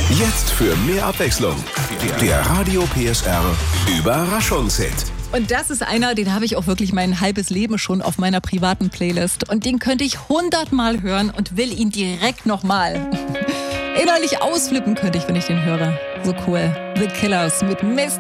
Jetzt für mehr Abwechslung. Der Radio PSR Überraschungshit. Und das ist einer, den habe ich auch wirklich mein halbes Leben schon auf meiner privaten Playlist. Und den könnte ich 100-mal hören und will ihn direkt nochmal. Innerlich ausflippen könnte ich, wenn ich den höre. So cool. The Killers mit Mist.